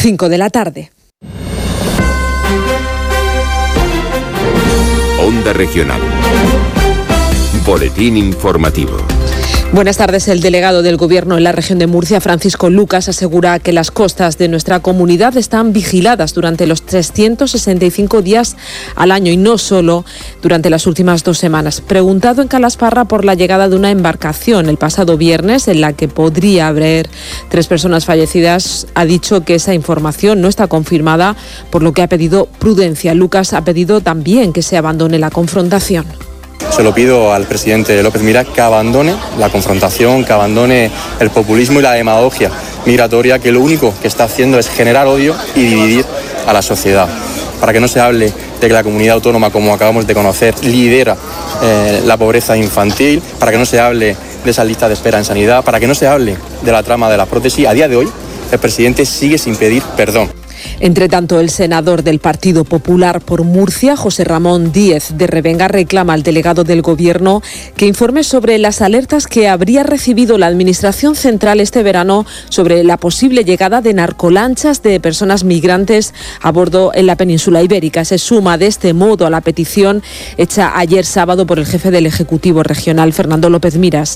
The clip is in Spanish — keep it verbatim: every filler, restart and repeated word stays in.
cinco de la tarde. Onda Regional. Boletín informativo. Buenas tardes. El delegado del Gobierno en la región de Murcia, Francisco Lucas, asegura que las costas de nuestra comunidad están vigiladas durante los trescientos sesenta y cinco días al año y no solo durante las últimas dos semanas. Preguntado en Calasparra por la llegada de una embarcación el pasado viernes en la que podría haber tres personas fallecidas, ha dicho que esa información no está confirmada, por lo que ha pedido prudencia. Lucas ha pedido también que se abandone la confrontación. Se lo pido al presidente López Miras que abandone la confrontación, que abandone el populismo y la demagogia migratoria, que lo único que está haciendo es generar odio y dividir a la sociedad. Para que no se hable de que la comunidad autónoma, como acabamos de conocer, lidera eh, la pobreza infantil, para que no se hable de esa lista de espera en sanidad, para que no se hable de la trama de la prótesis. A día de hoy, el presidente sigue sin pedir perdón. Entre tanto, el senador del Partido Popular por Murcia, José Ramón Díez de Revenga, reclama al delegado del Gobierno que informe sobre las alertas que habría recibido la Administración Central este verano sobre la posible llegada de narcolanchas de personas migrantes a bordo en la península ibérica. Se suma de este modo a la petición hecha ayer sábado por el jefe del Ejecutivo Regional, Fernando López Miras.